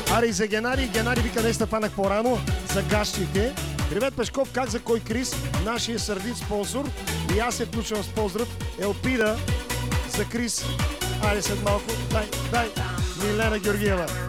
Аре и за Генари. Генари вика, не стъпанах по-рано за гащите. Привет Пешков, как за кой Крис, нашия сърдит спонсор. И аз се включвам с поздрав. Елпида за Крис. Айде след малко. Дай. Милена Георгиева.